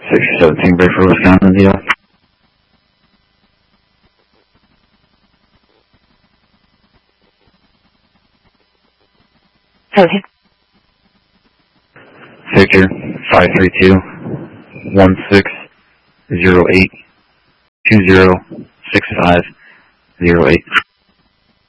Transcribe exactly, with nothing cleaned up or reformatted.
six seventeen Braeford, Wisconsin, deal. Okay. Victor, five three two, one six zero eight, two zero six five zero eight.